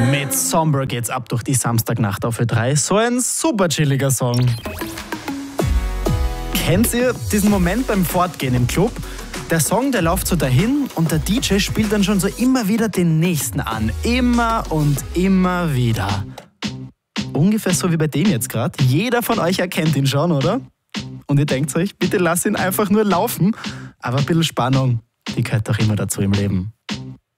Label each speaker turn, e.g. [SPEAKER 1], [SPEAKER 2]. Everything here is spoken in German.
[SPEAKER 1] Mit Sombra geht's ab durch die Samstagnacht auf Ö3. So ein super chilliger Song. Kennt ihr diesen Moment beim Fortgehen im Club? Der Song, der läuft so dahin und der DJ spielt dann schon so immer wieder den nächsten an. Immer und immer wieder. Ungefähr so wie bei dem jetzt gerade. Jeder von euch erkennt ihn schon, oder? Und ihr denkt euch, bitte lass ihn einfach nur laufen. Aber ein bisschen Spannung, die gehört doch immer dazu im Leben.